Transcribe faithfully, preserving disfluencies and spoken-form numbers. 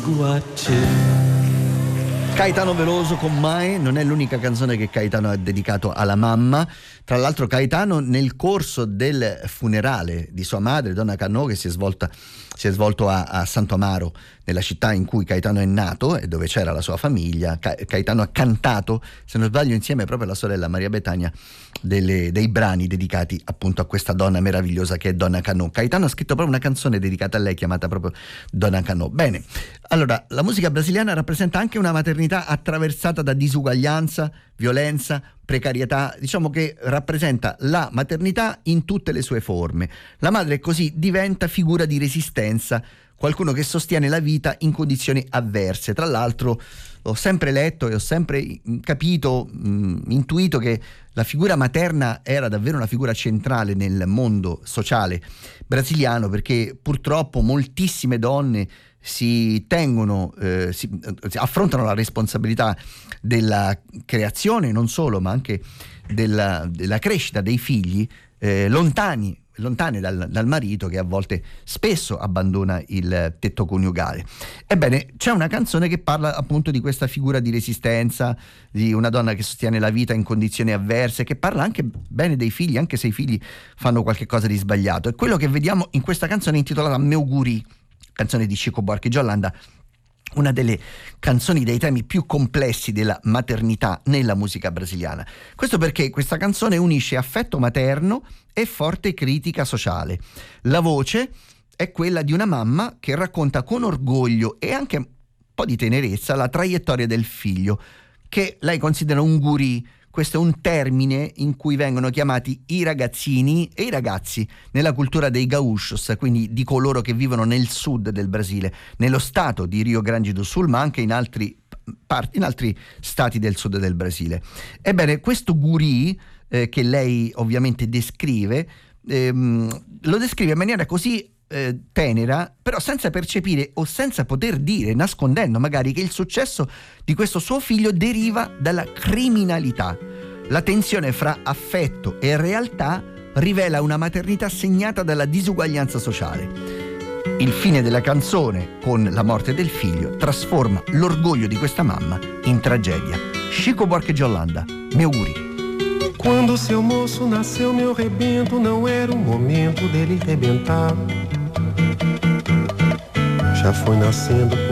Caetano Veloso con Mai non è l'unica canzone che Caetano ha dedicato alla mamma. Tra l'altro Caetano, nel corso del funerale di sua madre, Donna Cannò, che si è svolta si è svolto a, a Santo Amaro, nella città in cui Caetano è nato e dove c'era la sua famiglia, Ca- Caetano ha cantato, se non sbaglio insieme proprio alla sorella Maria Betania, delle, dei brani dedicati appunto a questa donna meravigliosa che è Donna Cannò. Caetano ha scritto proprio una canzone dedicata a lei chiamata proprio Donna Cannò. Bene, allora la musica brasiliana rappresenta anche una maternità attraversata da disuguaglianza, violenza, precarietà, diciamo che rappresenta la maternità in tutte le sue forme. La madre così diventa figura di resistenza, qualcuno che sostiene la vita in condizioni avverse. Tra l'altro ho sempre letto e ho sempre capito, mh, intuito che la figura materna era davvero una figura centrale nel mondo sociale brasiliano, perché purtroppo moltissime donne si tengono, eh, si, si affrontano la responsabilità della creazione, non solo, ma anche della, della crescita dei figli eh, lontani lontane dal, dal marito, che a volte spesso abbandona il tetto coniugale. Ebbene, c'è una canzone che parla appunto di questa figura di resistenza, di una donna che sostiene la vita in condizioni avverse, che parla anche bene dei figli, anche se i figli fanno qualche cosa di sbagliato. E quello che vediamo in questa canzone intitolata Meu Guri, canzone di Chico Buarque de Holanda, una delle canzoni dei temi più complessi della maternità nella musica brasiliana. Questo perché questa canzone unisce affetto materno e forte critica sociale. La voce è quella di una mamma che racconta con orgoglio e anche un po' di tenerezza la traiettoria del figlio, che lei considera un guri. Questo è un termine in cui vengono chiamati i ragazzini e i ragazzi nella cultura dei gaúchos, quindi di coloro che vivono nel sud del Brasile, nello stato di Rio Grande do Sul, ma anche in altri, parti, in altri stati del sud del Brasile. Ebbene, questo guri, eh, che lei ovviamente descrive, ehm, lo descrive in maniera così Eh, tenera, però senza percepire o senza poter dire, nascondendo magari, che il successo di questo suo figlio deriva dalla criminalità. La tensione fra affetto e realtà rivela una maternità segnata dalla disuguaglianza sociale. Il fine della canzone, con la morte del figlio, trasforma l'orgoglio di questa mamma in tragedia. Chico Buarque de Holanda, Meu Guri. Quando seu moço nasceu, meu rebento, não era o momento dele rebentar. Já foi nascendo